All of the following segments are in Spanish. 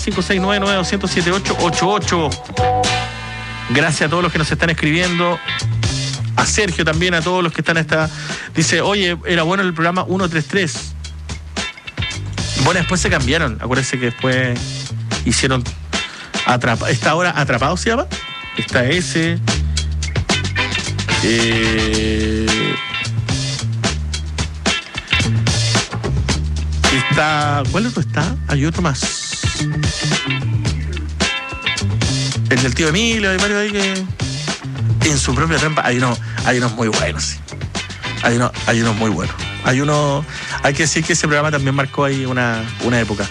569-9278-88. Gracias a todos los que nos están escribiendo. A Sergio también, a todos los que están Dice, oye, era bueno el programa 133. Bueno, después se cambiaron. Acuérdense que después hicieron esta ahora Atrapados se llama. Está ese. Está. ¿Cuál otro está? Hay otro más. El del tío Emilio, hay varios ahí que. En su propia trampa. Hay unos muy buenos, sí. Hay unos muy buenos. Hay que decir que ese programa también marcó ahí una época.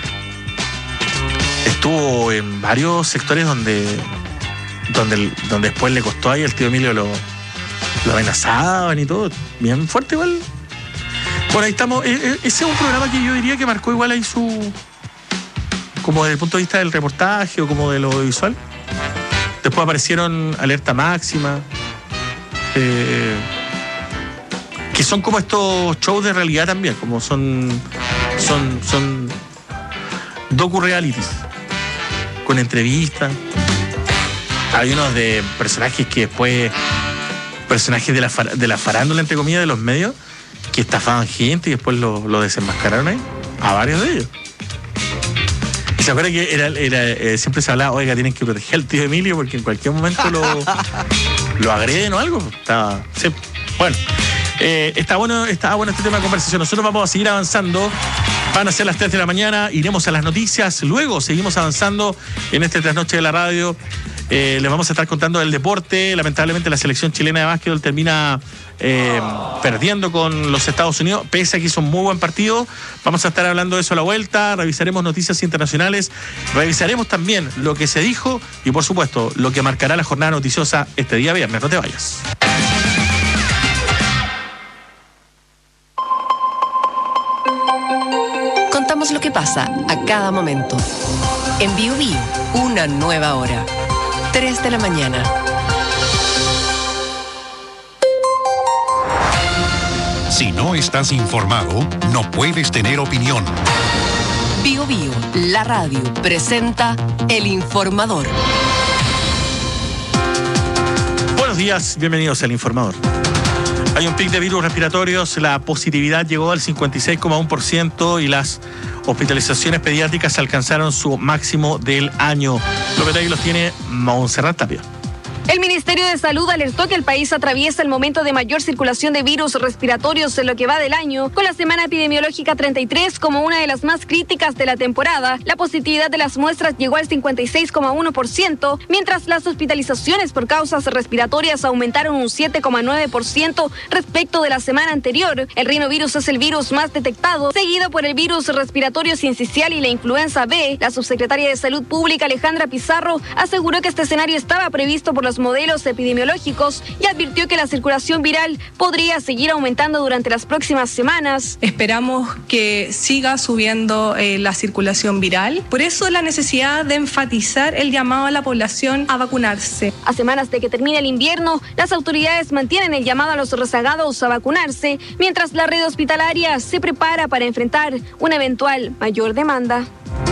Estuvo en varios sectores donde después le costó ahí, el tío Emilio lo amenazaban y todo. Bien fuerte igual. Bueno, ahí estamos. Ese es un programa que yo diría que marcó igual ahí como desde el punto de vista del reportaje o como de lo visual. Después aparecieron Alerta Máxima, que son como estos shows de realidad también, como son docu-realities, con entrevistas. Hay unos de personajes que después, personajes de la farándula, entre comillas, de los medios, que estafaban gente y después lo desenmascararon ahí, a varios de ellos. ¿Se acuerda que siempre se hablaba, oiga, tienen que proteger al tío Emilio porque en cualquier momento lo agreden o algo? Bueno, estaba bueno este tema de conversación. Nosotros vamos a seguir avanzando. Van a ser las 3 de la mañana, iremos a las noticias, luego seguimos avanzando en este trasnoche de la radio. Les vamos a estar contando del deporte. Lamentablemente la selección chilena de básquetbol termina perdiendo con los Estados Unidos, pese a que hizo un muy buen partido. Vamos a estar hablando de eso a la vuelta, revisaremos noticias internacionales, revisaremos también lo que se dijo y por supuesto lo que marcará la jornada noticiosa este día viernes. No te vayas. Contamos lo que pasa a cada momento. En Bio Bio, una nueva hora. 3 de la mañana. Si no estás informado, no puedes tener opinión. Bio Bio, la radio, presenta El Informador. Buenos días, bienvenidos al Informador. Hay un pic de virus respiratorios, la positividad llegó al 56,1% y las hospitalizaciones pediátricas alcanzaron su máximo del año. Los detalles los tiene Montserrat Tapia. El Ministerio de Salud alertó que el país atraviesa el momento de mayor circulación de virus respiratorios en lo que va del año, con la semana epidemiológica 33 como una de las más críticas de la temporada. La positividad de las muestras llegó al 56,1%, mientras las hospitalizaciones por causas respiratorias aumentaron un 7,9% respecto de la semana anterior. El rinovirus es el virus más detectado, seguido por el virus respiratorio sincicial y la influenza B. La subsecretaria de Salud Pública, Alejandra Pizarro, aseguró que este escenario estaba previsto por los modelos epidemiológicos y advirtió que la circulación viral podría seguir aumentando durante las próximas semanas. Esperamos que siga subiendo la circulación viral. Por eso la necesidad de enfatizar el llamado a la población a vacunarse. A semanas de que termine el invierno, las autoridades mantienen el llamado a los rezagados a vacunarse, mientras la red hospitalaria se prepara para enfrentar una eventual mayor demanda.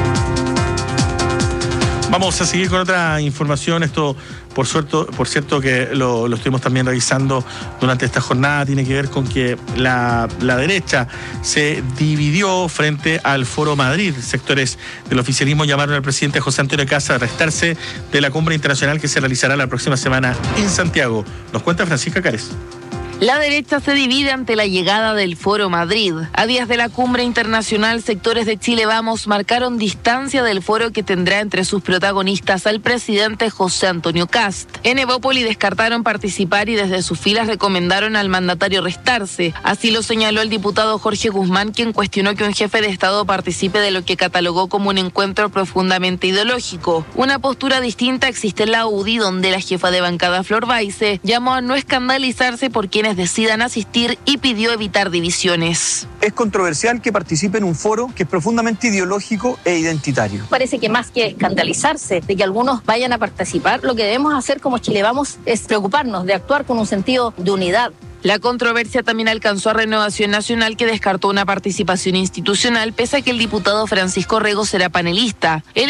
Vamos a seguir con otra información. Esto, por cierto, que lo estuvimos también revisando durante esta jornada. Tiene que ver con que la derecha se dividió frente al Foro Madrid. Sectores del oficialismo llamaron al presidente José Antonio Kast a restarse de la cumbre internacional que se realizará la próxima semana en Santiago. Nos cuenta Francisca Cárez. La derecha se divide ante la llegada del Foro Madrid. A días de la cumbre internacional, sectores de Chile Vamos marcaron distancia del foro que tendrá entre sus protagonistas al presidente José Antonio Kast. En Evópoli descartaron participar y desde sus filas recomendaron al mandatario restarse. Así lo señaló el diputado Jorge Guzmán, quien cuestionó que un jefe de Estado participe de lo que catalogó como un encuentro profundamente ideológico. Una postura distinta existe en la UDI, donde la jefa de bancada Flor Baise llamó a no escandalizarse por quienes decidan asistir y pidió evitar divisiones. Es controversial que participe en un foro que es profundamente ideológico e identitario. Parece que más que escandalizarse de que algunos vayan a participar, lo que debemos hacer como Chile Vamos es preocuparnos de actuar con un sentido de unidad. La controversia también alcanzó a Renovación Nacional, que descartó una participación institucional, pese a que el diputado Francisco Rego será panelista.